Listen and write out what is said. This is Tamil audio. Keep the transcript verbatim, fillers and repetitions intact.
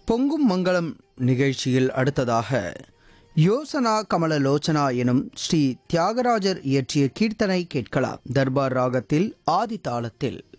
பொங்கும் மங்களம் நிகழ்ச்சியில் அடுத்ததாக யோசனா கமலலோச்சனா எனும் ஸ்ரீ தியாகராஜர் இயற்றிய கீர்த்தனை கேட்கலாம். தர்பார் ராகத்தில் ஆதி தாளத்தில்.